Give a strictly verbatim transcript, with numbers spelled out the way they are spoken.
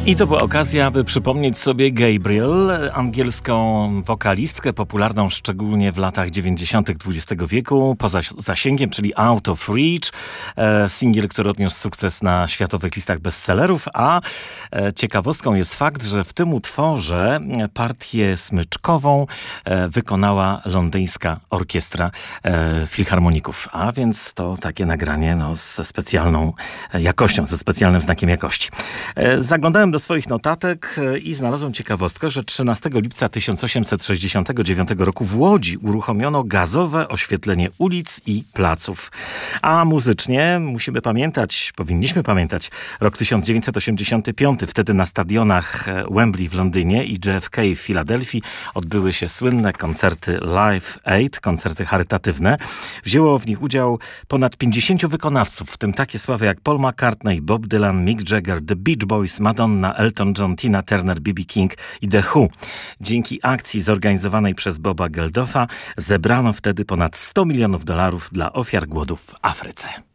I to była okazja, aby przypomnieć sobie Gabriel, angielską wokalistkę, popularną szczególnie w latach dziewięćdziesiątych dwudziestego wieku, poza zasięgiem, czyli Out of Reach, e, singiel, który odniósł sukces na światowych listach bestsellerów, a e, ciekawostką jest fakt, że w tym utworze partię smyczkową e, wykonała londyńska orkiestra e, filharmoników, a więc to takie nagranie no, ze specjalną jakością, ze specjalnym znakiem jakości. E, zaglądałem do swoich notatek i znalazłem ciekawostkę, że trzynastego lipca tysiąc osiemset sześćdziesiątego dziewiątego roku w Łodzi uruchomiono gazowe oświetlenie ulic i placów. A muzycznie musimy pamiętać, powinniśmy pamiętać rok tysiąc dziewięćset osiemdziesiąty piąty. Wtedy na stadionach Wembley w Londynie i J F K w Filadelfii odbyły się słynne koncerty Live Aid, koncerty charytatywne. Wzięło w nich udział ponad pięćdziesięciu wykonawców, w tym takie sławy jak Paul McCartney, Bob Dylan, Mick Jagger, The Beach Boys, Madonna, Elton John, Tina Turner, B B King i The Who. Dzięki akcji zorganizowanej przez Boba Geldoffa zebrano wtedy ponad sto milionów dolarów dla ofiar głodu w Afryce.